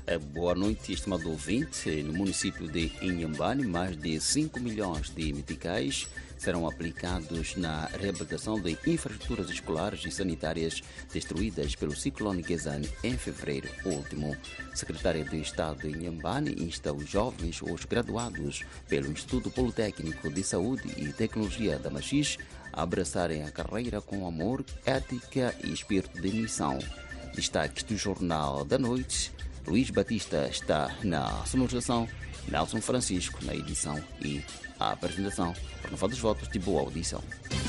Boa noite, estimado ouvinte. No município de Inhambane, mais de 5 milhões de meticais serão aplicados na reabilitação de infraestruturas escolares e sanitárias destruídas pelo ciclone Gezane em fevereiro último. Secretária de Estado de Inhambane insta os jovens ou os graduados pelo Instituto Politécnico de Saúde e Tecnologia da Machis a abraçarem a carreira com amor, ética e espírito de missão. Destaques do Jornal da Noite. Luís Batista está na sonorização, Nelson Francisco na edição e a apresentação. Renovados dos votos de boa audição.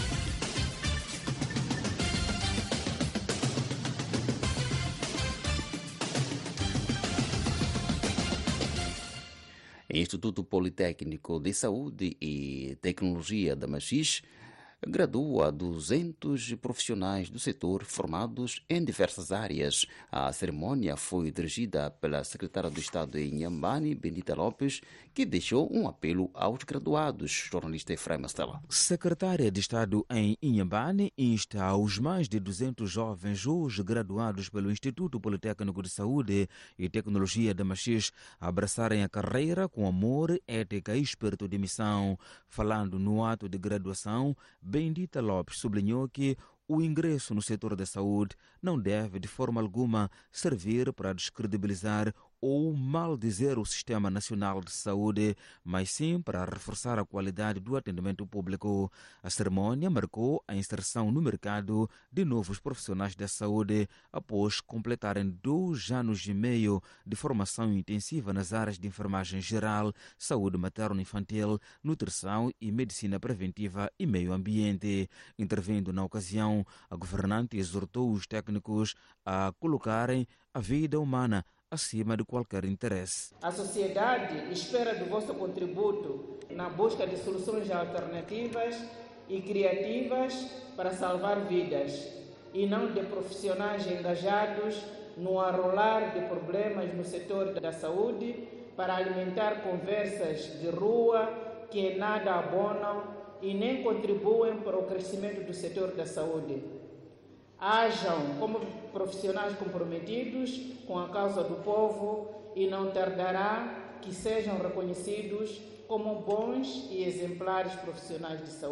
Instituto Politécnico de Saúde e Tecnologia da Machis gradua 200 profissionais do setor formados em diversas áreas. A cerimônia foi dirigida pela secretária do Estado de Inhambane, Bendita Lopes, que deixou um apelo aos graduados. Jornalista Efraim Mastela. Secretária de Estado em Inhambane insta aos mais de 200 jovens hoje graduados pelo Instituto Politécnico de Saúde e Tecnologia da Machis a abraçarem a carreira com amor, ética e espírito de missão. Falando no ato de graduação, Bendita Lopes sublinhou que o ingresso no setor da saúde não deve, de forma alguma, servir para descredibilizar ou maldizer o Sistema Nacional de Saúde, mas sim para reforçar a qualidade do atendimento público. A cerimônia marcou a inserção no mercado de novos profissionais da saúde após completarem 2 anos e meio de formação intensiva nas áreas de enfermagem geral, saúde materno-infantil, nutrição e medicina preventiva e meio ambiente. Intervindo na ocasião, a governante exortou os técnicos a colocarem a vida humana acima de qualquer interesse. A sociedade espera do vosso contributo na busca de soluções alternativas e criativas para salvar vidas e não de profissionais engajados no arrolar de problemas no setor da saúde para alimentar conversas de rua que nada abonam e nem contribuem para o crescimento do setor da saúde. Hajam como profissionais comprometidos com a causa do povo e não tardará que sejam reconhecidos como bons e exemplares profissionais de saúde.